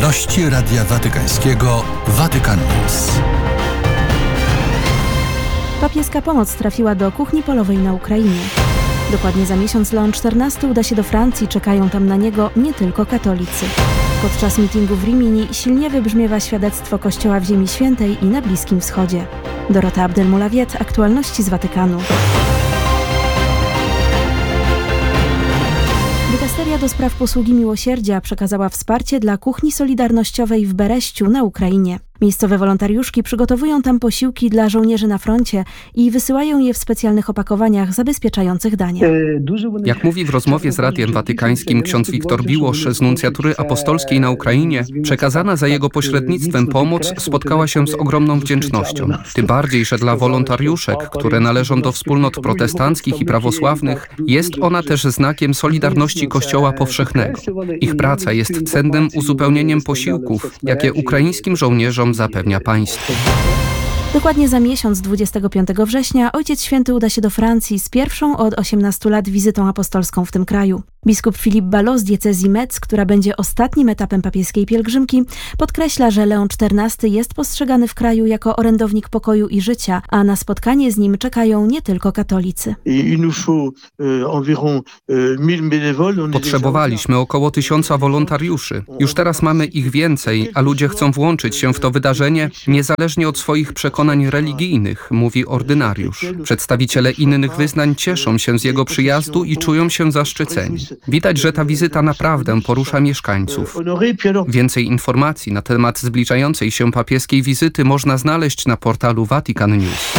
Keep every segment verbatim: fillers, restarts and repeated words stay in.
Aktualności Radia Watykańskiego Vatican News. Papieska pomoc trafiła do kuchni polowej na Ukrainie. Dokładnie za miesiąc Leon czternasty uda się do Francji, czekają tam na niego nie tylko katolicy. Podczas mitingu w Rimini silnie wybrzmiewa świadectwo Kościoła w Ziemi Świętej i na Bliskim Wschodzie. Dorota Abdelmoulawiet, aktualności z Watykanu. Dykasteria do spraw posługi miłosierdzia przekazała wsparcie dla kuchni solidarnościowej w Bereściu na Ukrainie. Miejscowe wolontariuszki przygotowują tam posiłki dla żołnierzy na froncie i wysyłają je w specjalnych opakowaniach zabezpieczających dania. Jak mówi w rozmowie z Radiem Watykańskim ksiądz Wiktor Biłosz z nuncjatury apostolskiej na Ukrainie, przekazana za jego pośrednictwem pomoc spotkała się z ogromną wdzięcznością. Tym bardziej, że dla wolontariuszek, które należą do wspólnot protestanckich i prawosławnych, jest ona też znakiem solidarności Kościoła powszechnego. Ich praca jest cennym uzupełnieniem posiłków, jakie ukraińskim żołnierzom zapewnia państwo. Dokładnie za miesiąc, dwudziestego piątego września, Ojciec Święty uda się do Francji z pierwszą od osiemnastu lat wizytą apostolską w tym kraju. Biskup Philippe Ballot z diecezji Metz, która będzie ostatnim etapem papieskiej pielgrzymki, podkreśla, że Leon czternasty jest postrzegany w kraju jako orędownik pokoju i życia, a na spotkanie z nim czekają nie tylko katolicy. Potrzebowaliśmy około tysiąca wolontariuszy. Już teraz mamy ich więcej, a ludzie chcą włączyć się w to wydarzenie niezależnie od swoich przekonań religijnych, mówi ordynariusz. Przedstawiciele innych wyznań cieszą się z jego przyjazdu i czują się zaszczyceni. Widać, że ta wizyta naprawdę porusza mieszkańców. Więcej informacji na temat zbliżającej się papieskiej wizyty można znaleźć na portalu Vatican News.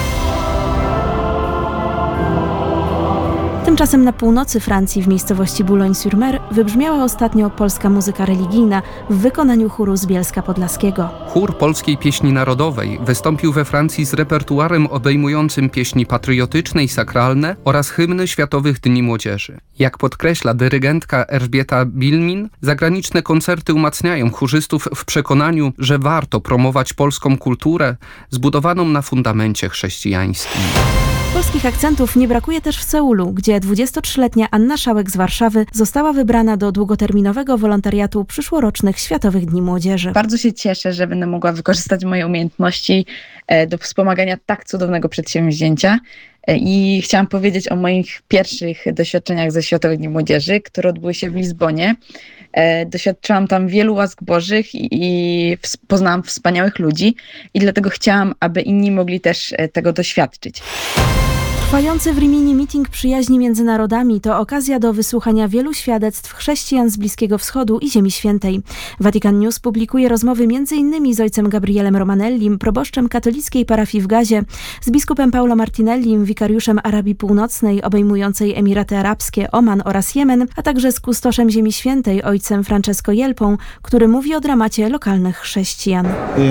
Tymczasem na północy Francji, w miejscowości Boulogne-sur-Mer, wybrzmiała ostatnio polska muzyka religijna w wykonaniu chóru z Bielska Podlaskiego. Chór Polskiej Pieśni Narodowej wystąpił we Francji z repertuarem obejmującym pieśni patriotyczne i sakralne oraz hymny Światowych Dni Młodzieży. Jak podkreśla dyrygentka Elżbieta Bilmin, zagraniczne koncerty umacniają chórzystów w przekonaniu, że warto promować polską kulturę zbudowaną na fundamencie chrześcijańskim. Polskich akcentów nie brakuje też w Seulu, gdzie dwudziestotrzyletnia Anna Szałek z Warszawy została wybrana do długoterminowego wolontariatu przyszłorocznych Światowych Dni Młodzieży. Bardzo się cieszę, że będę mogła wykorzystać moje umiejętności do wspomagania tak cudownego przedsięwzięcia. I chciałam powiedzieć o moich pierwszych doświadczeniach ze Światowych Dni Młodzieży, które odbyły się w Lizbonie. Doświadczyłam tam wielu łask bożych i poznałam wspaniałych ludzi i dlatego chciałam, aby inni mogli też tego doświadczyć. Trwający w Rimini meeting przyjaźni między narodami to okazja do wysłuchania wielu świadectw chrześcijan z Bliskiego Wschodu i Ziemi Świętej. Vatican News publikuje rozmowy między innymi z ojcem Gabrielem Romanellim, proboszczem katolickiej parafii w Gazie, z biskupem Paolo Martinellim, wikariuszem Arabii Północnej obejmującej Emiraty Arabskie, Oman oraz Jemen, a także z kustoszem Ziemi Świętej, ojcem Francesco Jelpą, który mówi o dramacie lokalnych chrześcijan.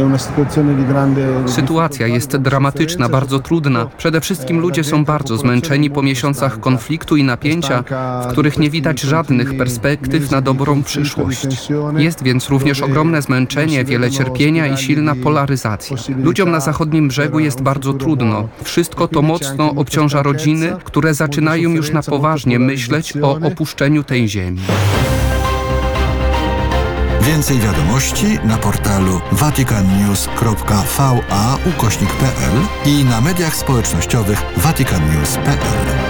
Sytuacja jest dramatyczna, bardzo trudna. Przede wszystkim ludzie są bardzo zmęczeni po miesiącach konfliktu i napięcia, w których nie widać żadnych perspektyw na dobrą przyszłość. Jest więc również ogromne zmęczenie, wiele cierpienia i silna polaryzacja. Ludziom na zachodnim brzegu jest bardzo trudno. Wszystko to mocno obciąża rodziny, które zaczynają już na poważnie myśleć o opuszczeniu tej ziemi. Więcej wiadomości na portalu vaticannews kropka va ukośnik p l i na mediach społecznościowych vaticannews kropka p l.